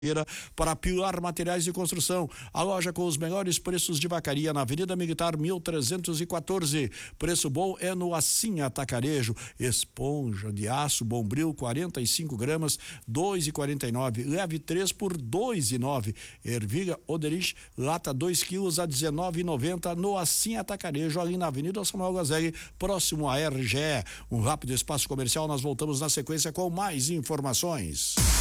para Pilar Materiais de Construção. A loja com os melhores preços de vacaria na Avenida Militar 1314. Preço bom é no Assim Atacarejo. Esponja de aço Bombril 45 gramas 2,49. Leve 3 por 2,9. Ervilha Oderich lata 2 quilos a 19,90 no Assim Atacarejo, ali na Avenida Samuel Gazelle, próximo à RGE. Um rápido espaço comercial, nós voltamos na sequência com mais informações.